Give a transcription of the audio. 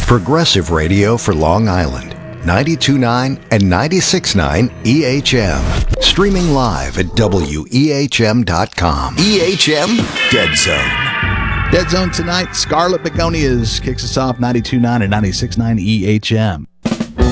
Progressive radio for Long Island. 92.9 and 96.9 EHM. Streaming live at WEHM.com. EHM Dead Zone. Dead Zone tonight. Scarlet Begonias kicks us off 92.9 and 96.9 EHM.